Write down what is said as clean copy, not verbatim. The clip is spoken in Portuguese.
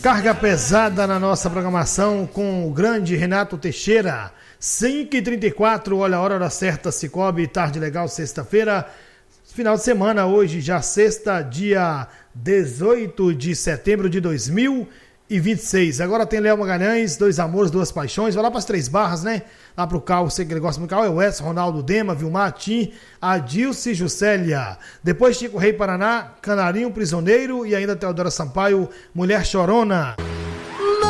Carga pesada na nossa programação com o grande Renato Teixeira. 5h34, olha a hora certa, Cicobi, tarde legal, sexta-feira. Final de semana, hoje já sexta, dia 18 de setembro de 2026. Agora tem Léo Magalhães, Dois Amores, Duas Paixões. Vai lá para as Três Barras, né? Lá pro carro, sei que ele gosta muito do carro. É o Edson, Ronaldo Dema, Vilmar, Tim, Adilce, Juscelia. Depois Chico Rei Paraná, Canarinho Prisioneiro e ainda Teodora Sampaio, Mulher Chorona.